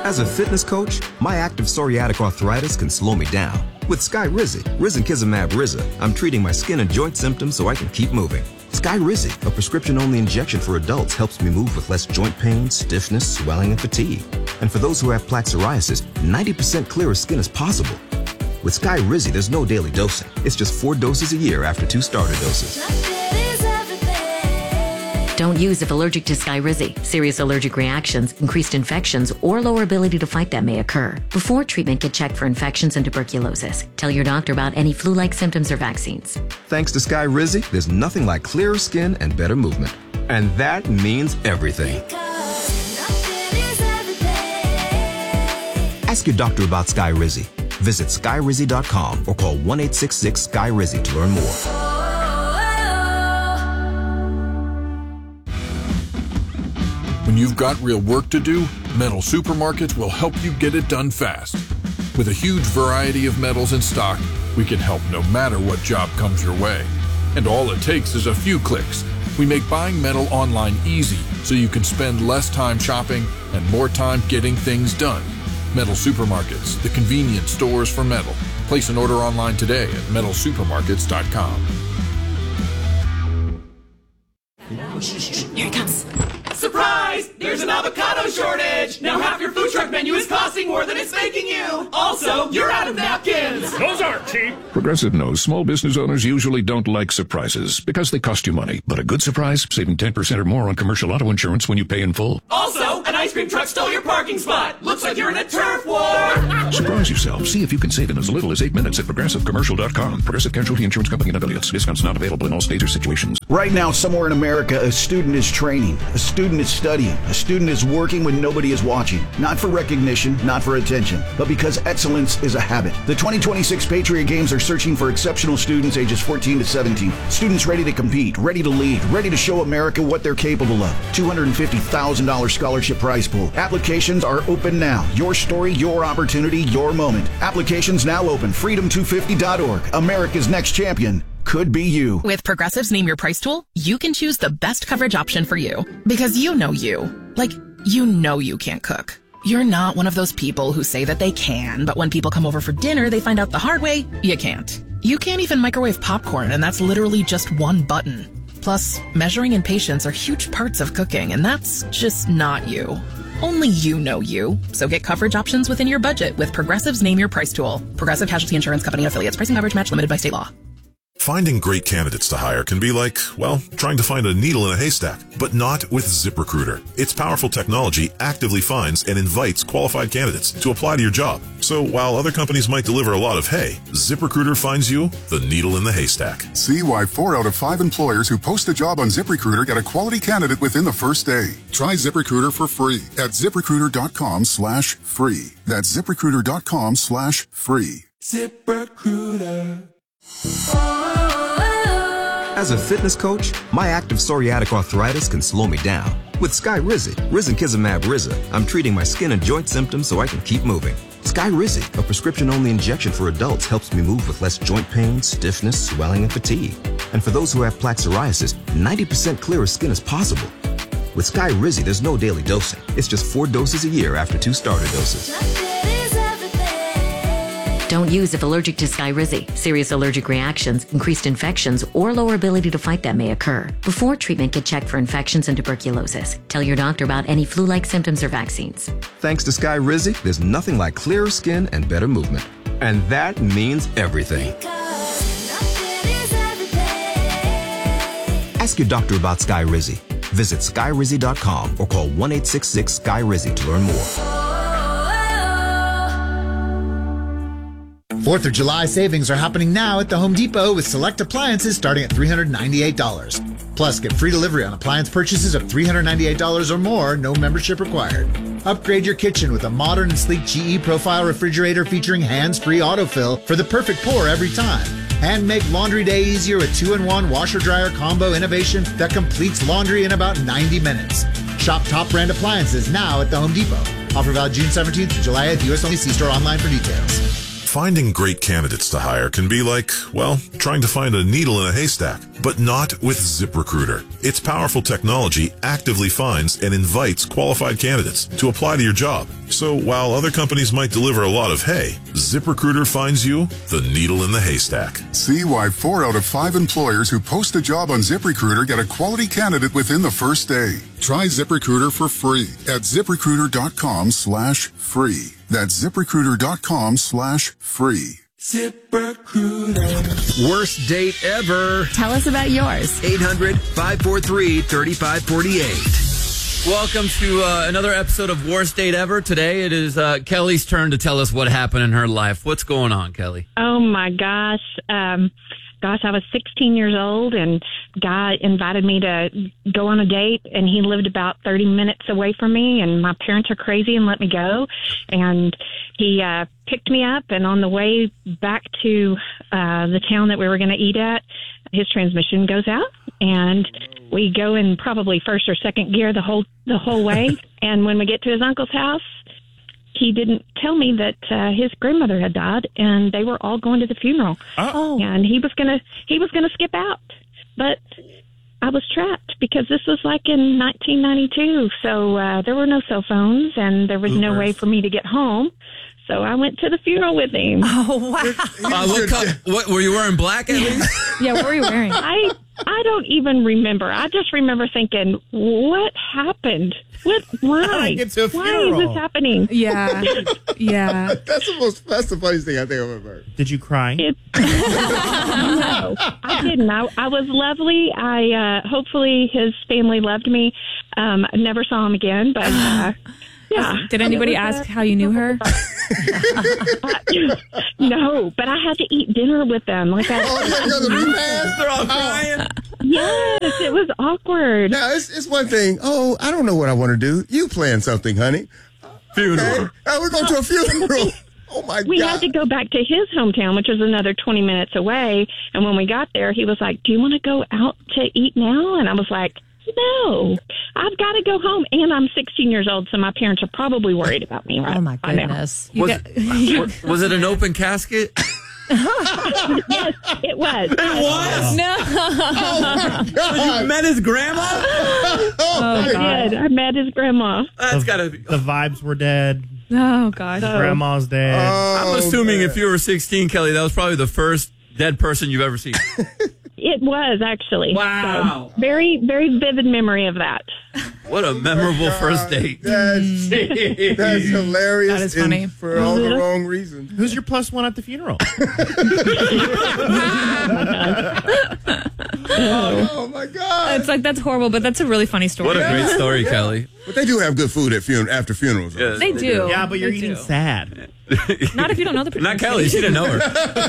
As a fitness coach, my active psoriatic arthritis can slow me down. With Skyrizi, risankizumab Riza, I'm treating my skin and joint symptoms so I can keep moving. Skyrizi, a prescription-only injection for adults, helps me move with less joint pain, stiffness, swelling, and fatigue. And for those who have plaque psoriasis, 90% clearer skin is possible. With Skyrizi, there's no daily dosing. It's just 4 doses a year after 2 starter doses. Don't use if allergic to Skyrizi. Serious allergic reactions, increased infections, or lower ability to fight them may occur. Before treatment, get checked for infections and tuberculosis. Tell your doctor about any flu-like symptoms or vaccines. Thanks to Skyrizi, there's nothing like clearer skin and better movement. And that means everything. Ask your doctor about Skyrizi. Visit Skyrizi.com or call 1-866-SKY-RIZI to learn more. When you've got real work to do, Metal Supermarkets will help you get it done fast. With a huge variety of metals in stock, we can help no matter what job comes your way. And all it takes is a few clicks. We make buying metal online easy so you can spend less time shopping and more time getting things done. Metal Supermarkets, the convenient stores for metal. Place an order online today at metalsupermarkets.com. Here it comes. Surprise! There's an avocado shortage! Now half your food truck menu is costing more than it's making you! Also, you're out of napkins! Those aren't cheap! Progressive knows small business owners usually don't like surprises because they cost you money. But a good surprise, saving 10% or more on commercial auto insurance when you pay in full. Also, an ice cream truck stole your parking spot! Looks like you're in a turf war! Surprise yourself. See if you can save in as little as 8 minutes at ProgressiveCommercial.com. Progressive Casualty Insurance Company and affiliates. Discounts not available in all states or situations. Right now, somewhere in America, a student is training, a student is studying, a student is working when nobody is watching. Not for recognition, not for attention, but because excellence is a habit. The 2026 Patriot Games are searching for exceptional students ages 14 to 17. Students ready to compete, ready to lead, ready to show America what they're capable of. $250,000 scholarship prize pool. Applications are open now. Your story, your opportunity, your moment. Applications now open. Freedom250.org. America's next champion could be you. With Progressive's Name Your Price tool, you can choose the best coverage option for you. Because you know you. Like, you know you can't cook. You're not one of those people who say that they can, but when people come over for dinner, they find out the hard way, you can't. You can't even microwave popcorn, and that's literally just one button. Plus, measuring and patience are huge parts of cooking, and that's just not you. Only you know you. So get coverage options within your budget with Progressive's Name Your Price tool. Progressive Casualty Insurance Company and affiliates. Pricing coverage match limited by state law. Finding great candidates to hire can be like, well, trying to find a needle in a haystack, but not with ZipRecruiter. Its powerful technology actively finds and invites qualified candidates to apply to your job. So while other companies might deliver a lot of hay, ZipRecruiter finds you the needle in the haystack. See why 4 out of 5 employers who post a job on ZipRecruiter get a quality candidate within the first day. Try ZipRecruiter for free at ZipRecruiter.com/free. That's ZipRecruiter.com/free. ZipRecruiter. As a fitness coach, my active psoriatic arthritis can slow me down. With Skyrizi, risankizumab Riza, I'm treating my skin and joint symptoms so I can keep moving. Skyrizi, a prescription-only injection for adults, helps me move with less joint pain, stiffness, swelling, and fatigue. And for those who have plaque psoriasis, 90% clearer skin is possible. With Skyrizi, there's no daily dosing. It's just 4 doses a year after 2 starter doses. Don't use if allergic to Skyrizi. Serious allergic reactions, increased infections, or lower ability to fight them may occur. Before treatment, get checked for infections and tuberculosis. Tell your doctor about any flu-like symptoms or vaccines. Thanks to Skyrizi, there's nothing like clearer skin and better movement. And that means everything. Ask your doctor about Skyrizi. Visit Skyrizi.com or call 1-866-SKY-RIZI to learn more. 4th of July savings are happening now at the Home Depot with select appliances starting at $398. Plus, get free delivery on appliance purchases of $398 or more, no membership required. Upgrade your kitchen with a modern and sleek GE Profile refrigerator featuring hands-free autofill for the perfect pour every time. And make laundry day easier with 2-in-1 washer-dryer combo innovation that completes laundry in about 90 minutes. Shop top brand appliances now at the Home Depot. Offer valid June 17th to July 8th. U.S. only. See store online for details. Finding great candidates to hire can be like, well, trying to find a needle in a haystack, but not with ZipRecruiter. Its powerful technology actively finds and invites qualified candidates to apply to your job. So while other companies might deliver a lot of hay, ZipRecruiter finds you the needle in the haystack. See why 4 out of 5 employers who post a job on ZipRecruiter get a quality candidate within the first day. Try ZipRecruiter for free at ZipRecruiter.com/free. That's ZipRecruiter.com/free. ZipRecruiter. Worst date ever. Tell us about yours. 800-543-3548. Welcome to another episode of Worst Date Ever. Today it is Kelly's turn to tell us what happened in her life. What's going on, Kelly? Oh, my gosh. I was 16 years old, and guy invited me to go on a date, and he lived about 30 minutes away from me, and my parents are crazy and let me go. And he picked me up, and on the way back to the town that we were going to eat at, his transmission goes out, and we go in probably first or second gear the whole way. And when we get to his uncle's house, he didn't tell me that his grandmother had died, and they were all going to the funeral. Oh. And he was gonna skip out, but I was trapped because this was like in 1992, so there were no cell phones, and there was no way for me to get home. So I went to the funeral with him. Oh, wow. What were you wearing? Black at least? Yeah, what were you wearing? I don't even remember. I just remember thinking, what happened? Why? Get to a Why funeral. is this happening? Yeah. Yeah. That's the funniest thing I think I've ever heard. Did you cry? No, I didn't. I was lovely. Hopefully his family loved me. I never saw him again, but yeah. Did anybody ask how you knew her? No, but I had to eat dinner with them. Like They're all crying. Yes, it was awkward. Now, it's one thing. Oh, I don't know what I want to do. You plan something, honey. Funeral. Okay. We're going to a funeral. Oh, my God. We had to go back to his hometown, which was another 20 minutes away. And when we got there, he was like, do you want to go out to eat now? And I was like, no, I've got to go home. And I'm 16 years old, so my parents are probably worried about me. Right? Oh, my goodness. Was it an open casket? Yes, it was. It was? No. Oh, God. You met his grandma? I did. I met his grandma. That's got to be. The vibes were dead. Oh, gosh. Grandma's dead. I'm assuming if you were 16, Kelly, that was probably the first dead person you've ever seen. It was, actually. Wow. So, very, very vivid memory of that. What a memorable first date. That's hilarious. That is funny. For all the wrong reasons. Who's your plus one at the funeral? Oh, my God. It's like, that's horrible, but that's a really funny story. What a great story, Kelly. But they do have good food at after funerals. Yeah, They do. Yeah, but you're They eating do. sad. Not if you don't know the person. Not Kelly. She didn't know her.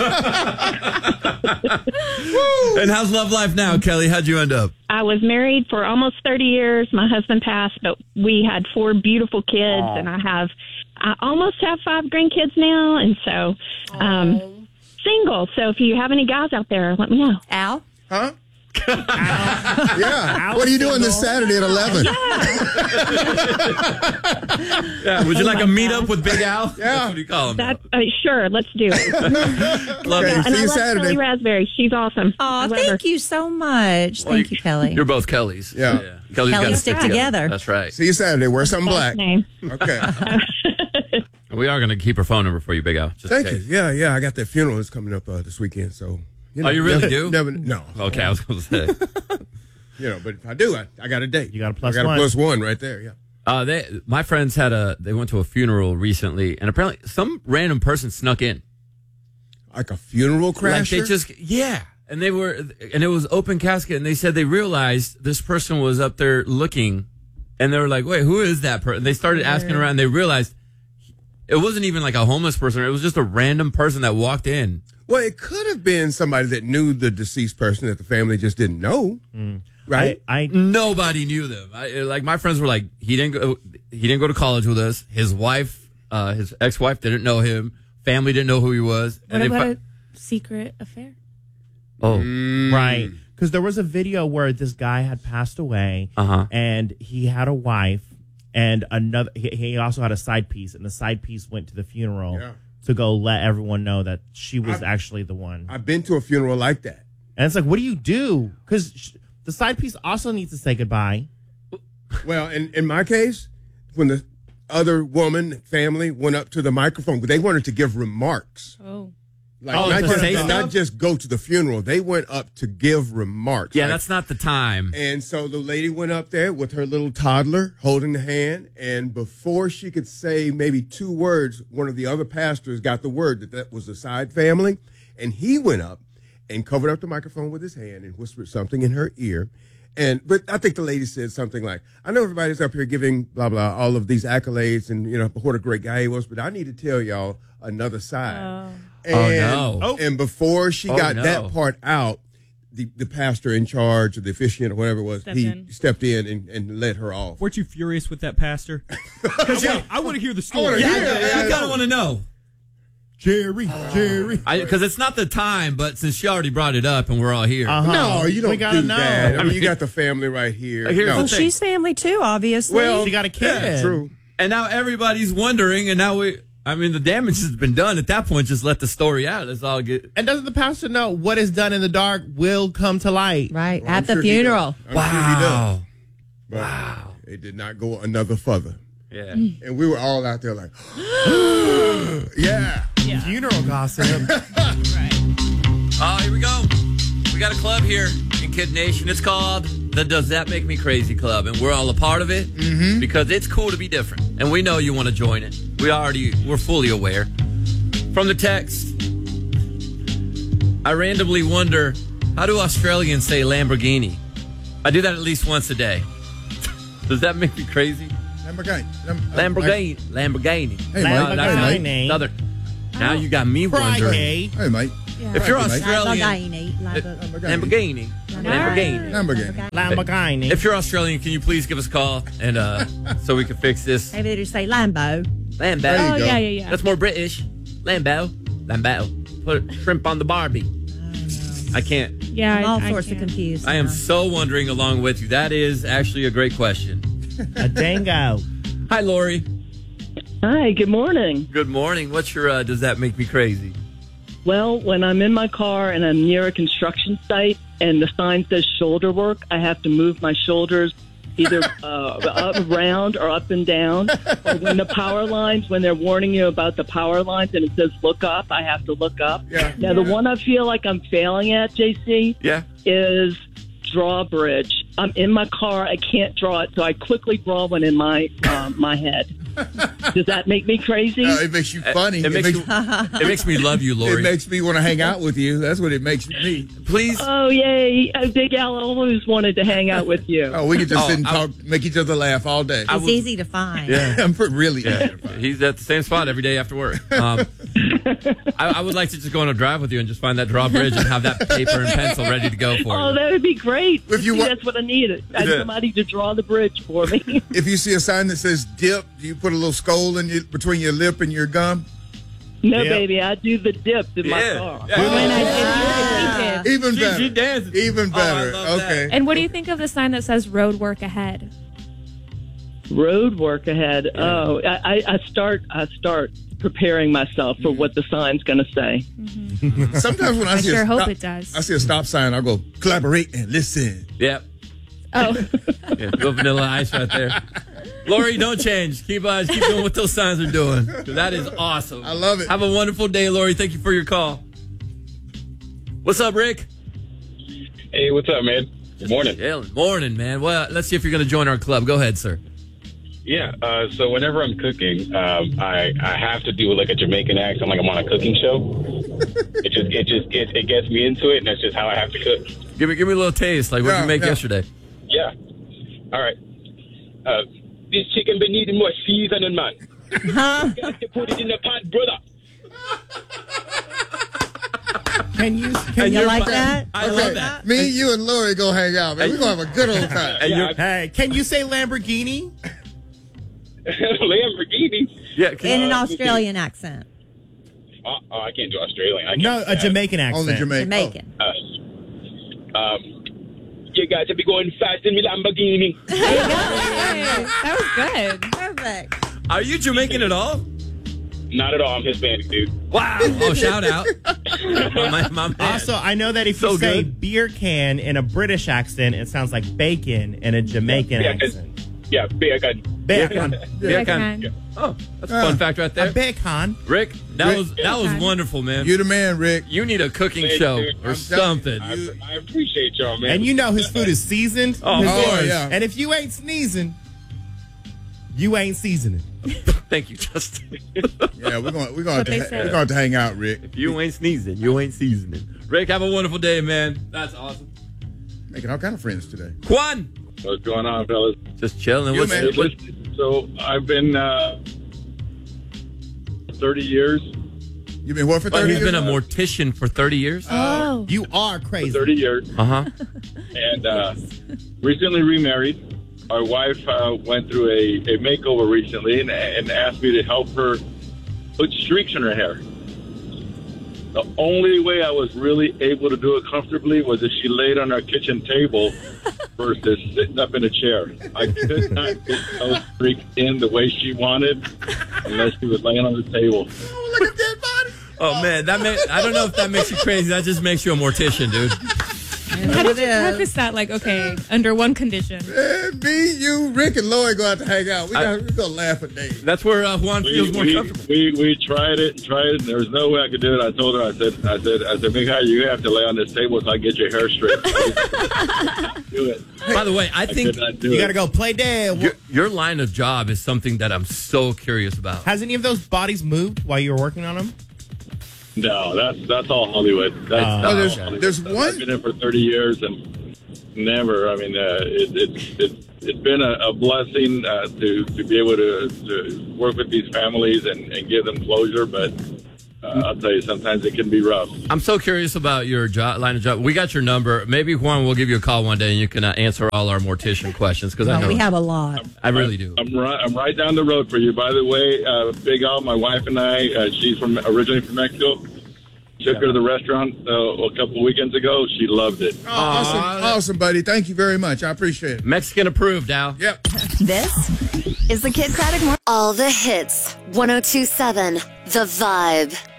And how's love life now, Kelly? How'd you end up? I was married for almost 30 years. My husband passed, but we had 4 beautiful kids, and I almost have 5 grandkids now, and so single. So if you have any guys out there, let me know. Al? Huh? Yeah. What are you doing this Saturday at 11? Yeah. Would you like a meetup with Big Al? Yeah. What do you call him? Sure, let's do it. Love Okay, you. see And I you love Saturday. Kelly Raspberry. She's awesome. Oh, I love her. thank you so much. Well, Thank you, Kelly. You're both Kellys. Yeah. Kelly's Kelly gotta stick together. That's right. See you Saturday. Wear something black. Name. Okay. We are going to keep her phone number for you, Big Al. Just in Thank you. case. Yeah. I got that funeral that's coming up this weekend. So. Oh, you really do? No. Okay, I was going to say. But if I do, I got a date. You got a plus I got one. a plus one right there. Yeah. My friends they went to a funeral recently, and apparently some random person snuck in. Like a funeral crasher? And it was open casket, and they said they realized this person was up there looking, and they were like, wait, who is that person? They started asking around, and they realized it wasn't even like a homeless person. It was just a random person that walked in. Well, it could have been somebody that knew the deceased person that the family just didn't know. Right? Nobody knew them. My friends were like, he didn't go to college with us. His wife, his ex-wife didn't know him. Family didn't know who he was. What about a secret affair? Oh, right. Because there was a video where this guy had passed away, and he had a wife, and another. He also had a side piece, and the side piece went to the funeral to go let everyone know that she was actually the one. I've been to a funeral like that, and it's like, what do you do? Because the side piece also needs to say goodbye. Well, in my case, when the other woman, family, went up to the microphone. They wanted to give remarks. Oh. Not just go to the funeral. They went up to give remarks. Yeah, that's not the time. And so the lady went up there with her little toddler holding the hand. And before she could say maybe 2 words, one of the other pastors got the word that was the side family. And he went up and covered up the microphone with his hand and whispered something in her ear. But I think the lady said something like, I know everybody's up here giving blah, blah, all of these accolades and, what a great guy he was, but I need to tell y'all another side. And before she got that part out, the pastor in charge or the officiant or whatever it was, stepped in and let her off. Weren't you furious with that pastor? Because I want to hear the story. I kind of want to know. Jerry. Because it's not the time, but since she already brought it up and we're all here. No, you don't do that. I mean, you got the family right here. Well, she's family too, obviously. Well, she got a kid. Yeah, true. And now everybody's wondering, and now the damage has been done. At that point, just let the story out. Let's all get. And doesn't the pastor know what is done in the dark will come to light? Right, well, at the funeral. Wow. Wow. It did not go another further. Yeah. And we were all out there like, yeah. Funeral gossip. Right. Oh, here we go. We got a club here in Kid Nation. It's called the Does That Make Me Crazy Club. And we're all a part of it because it's cool to be different. And we know you want to join it. We're fully aware. From the text, I randomly wonder, how do Australians say Lamborghini? I do that at least once a day. Does that make me crazy? Lamborghini. Hey, Lamborghini. Another. Now you got me wondering. Hey, mate. If you're Australian, Lamborghini. If you're Australian, can you please give us a call and so we can fix this? Maybe they just say Lambo. Lambo. Oh, yeah. That's more British. Lambo. Put shrimp on the Barbie. I can't. Yeah, I'm all sorts of confused. I am so wondering along with you. That is actually a great question. A dango. Hi, Lori. Hi, good morning. Good morning. What's your Does That Make Me Crazy? Well, when I'm in my car and I'm near a construction site and the sign says shoulder work, I have to move my shoulders either up, around or up and down. Or when the power lines, when they're warning you about the power lines and it says look up, I have to look up. Yeah. Now, the one I feel like I'm failing at, JC, is drawbridge. I'm in my car. I can't draw it, so I quickly draw one in my head. Does that make me crazy? It makes you funny. It makes me love you, Lori. It makes me want to hang out with you. That's what it makes me. Please. Oh, yay. Big Al always wanted to hang out with you. We can just sit and talk, make each other laugh all day. It's easy to find. Yeah. I'm really easy to find. He's at the same spot every day after work. I would like to just go on a drive with you and just find that drawbridge and have that paper and pencil ready to go for you. Oh, that would be great. That's what I needed. I had somebody to draw the bridge for me. If you see a sign that says dip, do you put a little skull in between your lip and your gum? No, baby, I do the dip in my car. Yeah. Even better. She dances. Even better. Okay. And what do you think of the sign that says road work ahead? Road work ahead. Yeah. Oh, I start preparing myself for what the sign's going to say. Mm-hmm. Sometimes when I see hope it does. I see a stop sign, I go collaborate and listen. Yep. Oh. Go Vanilla Ice right there. Lori, don't change. Keep doing what those signs are doing. That is awesome. I love it. Have a wonderful day, Lori. Thank you for your call. What's up, Rick? Hey, what's up, man? Good morning. Morning, man. Well, let's see if you're going to join our club. Go ahead, sir. Yeah. So whenever I'm cooking, I have to do like a Jamaican accent, like I'm on a cooking show. It gets me into it, and that's just how I have to cook. Give me a little taste. Like what did you make yesterday? Yeah. All right. This chicken been needing more seasoning, man. You got to put it in the pot, brother. Can you like that? I love that. Me, you, and Lori go hang out, man. We're going to have a good old time. Hey, can you say Lamborghini? Lamborghini? Yeah. In an Australian accent. I can't do Australian. A Jamaican accent. Only Jamaican. You guys to be going fast in my Lamborghini. That was good. Perfect. Are you Jamaican at all? Not at all. I'm Hispanic, dude. Wow. Oh, shout out. my man. Also, I know that if you say beer can in a British accent, it sounds like bacon in a Jamaican accent. Yeah, bacon. Bacon. Bacon. Oh, that's a fun fact right there. Bacon. Rick, that was wonderful, man. You're the man, Rick. You need a cooking show or something. I appreciate y'all, man. And you know his food is seasoned. Oh, of course. Yeah. And if you ain't sneezing, you ain't seasoning. Thank you, Justin. Yeah, we're going to hang out, Rick. If you ain't sneezing, you ain't seasoning. Rick, have a wonderful day, man. That's awesome. Making all kind of friends today. Quan! What's going on, fellas? Just chilling. So I've been 30 years. You've been what for 30 years? He's been a mortician for 30 years? Oh. You are crazy. For 30 years. Uh-huh. And recently remarried. Our wife went through a makeover recently and asked me to help her put streaks in her hair. The only way I was really able to do it comfortably was if she laid on our kitchen table versus sitting up in a chair. I could not get those streaks in the way she wanted unless she was laying on the table. Oh, look at that body. Oh, man. I don't know if that makes you crazy. That just makes you a mortician, dude. How did you preface that? Like, okay, under one condition. Me, you, Rick, and Lloyd go out to hang out. We're going to laugh at Dave. That's where Juan feels more comfortable. We tried it, and there was no way I could do it. I told her, I said, Mika, you have to lay on this table so I get your hair straight. Do it. By the way, I think you got to go play dead. Your line of job is something that I'm so curious about. Has any of those bodies moved while you were working on them? No, that's all Hollywood. That's there's one. I've been in for 30 years and never. I mean, it's been a blessing to be able to work with these families and give them closure. But I'll tell you, sometimes it can be rough. I'm so curious about your line of job. We got your number. Maybe Juan will give you a call one day and you can answer all our mortician questions because I know we have a lot. I really do. I'm right down the road for you. By the way, Big Al, my wife and I, she's originally from Mexico. Took her to the restaurant a couple of weekends ago. She loved it. Oh, awesome, buddy. Thank you very much. I appreciate it. Mexican approved, Al. Yep. This is the Kid Craddock Morning. All the hits. 102.7 The Vibe.